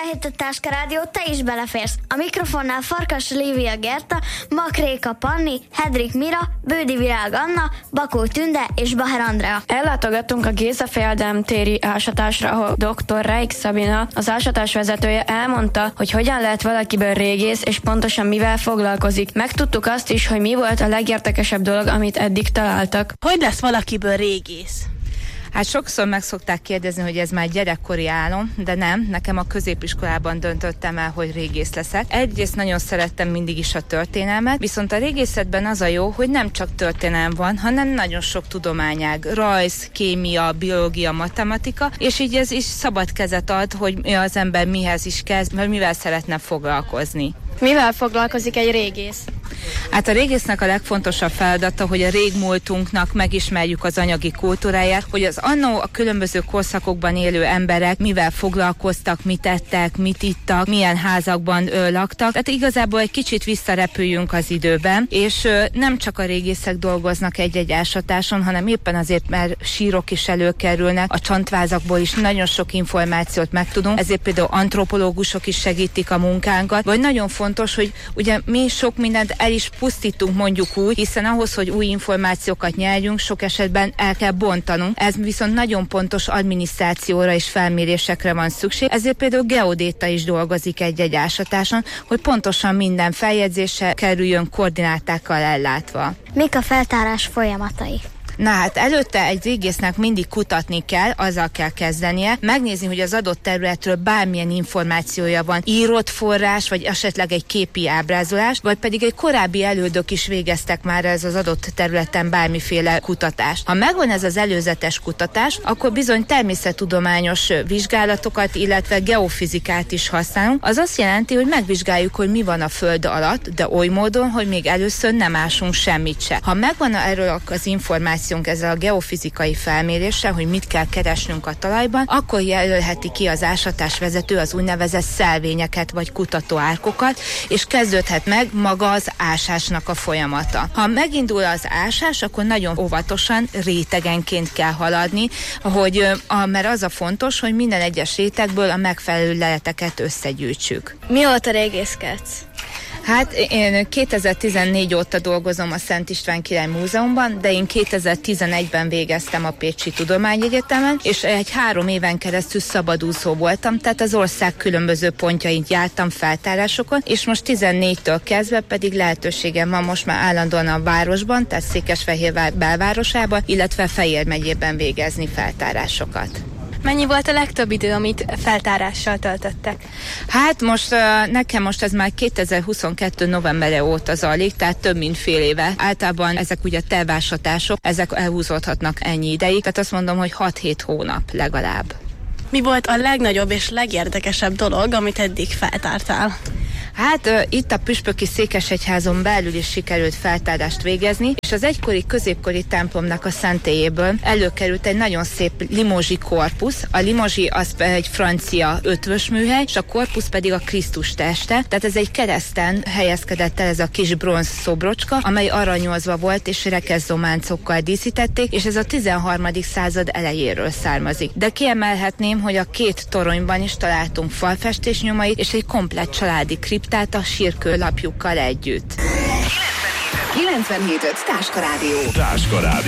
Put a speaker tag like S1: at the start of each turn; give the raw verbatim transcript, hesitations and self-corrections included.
S1: hét a Táska Rádió, te is beleférsz. A mikrofonnál Farkas Lívia Gerta, Makréka Panni, Hedrik Mira, Bődi Virág Anna, Bakó Tünde és Baher Andrea.
S2: Ellátogattunk a Géza Fejedelem téri ásatásra, ahol doktor Reik Szabina, az ásatás vezetője elmondta, hogy hogyan lehet valakiből régész, és pontosan mivel foglalkozik. Megtudtuk azt is, hogy mi volt a legértekesebb dolog, amit eddig találtak.
S3: Hogy lesz valakiből régész?
S4: Hát sokszor meg szokták kérdezni, hogy ez már gyerekkori álom, de nem, nekem a középiskolában döntöttem el, hogy régész leszek. Egyrészt nagyon szerettem mindig is a történelmet, viszont a régészetben az a jó, hogy nem csak történelem van, hanem nagyon sok tudományág, rajz, kémia, biológia, matematika, és így ez is szabad kezet ad, hogy az ember mihez is kezd, mert mivel szeretne foglalkozni.
S2: Mivel foglalkozik egy régész?
S4: Hát a régésznek a legfontosabb feladata, hogy a régmúltunknak megismerjük az anyagi kultúráját, hogy az annó a különböző korszakokban élő emberek mivel foglalkoztak, mit ettek, mit ittak, milyen házakban ö, laktak. Tehát igazából egy kicsit visszarepüljünk az időben, és ö, nem csak a régészek dolgoznak egy-egy ásatáson, hanem éppen azért, mert sírok is előkerülnek, a csontvázakból is nagyon sok információt megtudunk, ezért például antropológusok is segítik a munkánkat, vagy nagyon fontos, hogy ugye mi sok mindent el is pusztítunk, mondjuk úgy, hiszen ahhoz, hogy új információkat nyerjünk, sok esetben el kell bontanunk. Ez viszont nagyon pontos adminisztrációra és felmérésekre van szükség. Ezért például geodéta is dolgozik egy-egy ásatáson, hogy pontosan minden feljegyzése kerüljön koordinátákkal ellátva.
S1: Mik a feltárás folyamatai?
S4: Na hát előtte egy régésznek mindig kutatni kell, azzal kell kezdenie, megnézni, hogy az adott területről bármilyen információja van, írott forrás, vagy esetleg egy képi ábrázolás, vagy pedig egy korábbi elődök is végeztek már ez az adott területen bármiféle kutatást. Ha megvan ez az előzetes kutatás, akkor bizony természettudományos vizsgálatokat, illetve geofizikát is használunk. Az azt jelenti, hogy megvizsgáljuk, hogy mi van a föld alatt, de oly módon, hogy még először nem ásunk semmit se. Ha megvan erről az információ ezzel a geofizikai felméréssel, hogy mit kell keresnünk a talajban, akkor jelölheti ki az ásatásvezető az úgynevezett szelvényeket vagy kutatóárkokat, és kezdődhet meg maga az ásásnak a folyamata. Ha megindul az ásás, akkor nagyon óvatosan rétegenként kell haladni, hogy, mert az a fontos, hogy minden egyes rétegből a megfelelő leleteket összegyűjtsük.
S2: Mióta régészkedsz?
S4: Hát én kétezer-tizennégy óta dolgozom a Szent István Király Múzeumban, de én kétezer-tizenegyben végeztem a Pécsi Tudományegyetemen, és egy három éven keresztül szabadúszó voltam, tehát az ország különböző pontjain jártam feltárásokon, és most tizennégytől kezdve pedig lehetőségem van most már állandóan a városban, tehát Székesfehérvár belvárosában, illetve Fejér megyében végezni feltárásokat.
S2: Mennyi volt a legtöbb idő, amit feltárással töltöttek?
S4: Hát most nekem most ez már kétezer-huszonkettő novembere óta zajlik, tehát több mint fél éve. Általában ezek ugye tervásatások, ezek elhúzódhatnak ennyi ideig, tehát azt mondom, hogy hat-hét hónap legalább.
S3: Mi volt a legnagyobb és legérdekesebb dolog, amit eddig feltártál?
S4: Hát uh, itt a püspöki székesegyházon belül is sikerült feltárást végezni, és az egykori középkori templomnak a szentélyéből előkerült egy nagyon szép limózsi korpusz. A limózsi az egy francia ötvös műhely, és a korpusz pedig a Krisztus teste. Tehát ez egy kereszten helyezkedett el ez a kis bronz szobrocska, amely aranyozva volt, és rekezzománcokkal díszítették, és ez a tizenharmadik század elejéről származik. De kiemelhetném, hogy a két toronyban is találtunk falfestés nyomait, és egy komplett családi kriptát a sírkőlapjukkal együtt.
S5: kilencvenhét öt Táska Rádió.
S6: Táska Rádió.